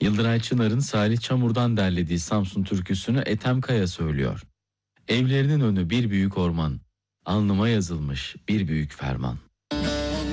Yıldıray Çınar'ın Salih Çamur'dan derlediği Samsun türküsünü Ethem Kaya söylüyor. Evlerinin önü bir büyük orman, alnıma yazılmış bir büyük ferman.